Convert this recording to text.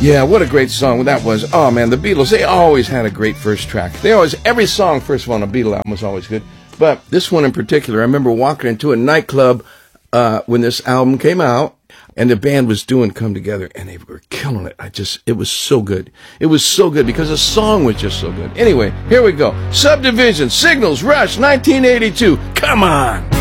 Yeah, what a great song that was. Oh, man, the Beatles, they always had a great first track. Every song, first of all, on a Beatle album was always good. But this one in particular, I remember walking into a nightclub when this album came out, and the band was doing Come Together, and they were killing it. It was so good. It was so good because the song was just so good. Anyway, here we go. Subdivision, Signals, Rush, 1982. Come on.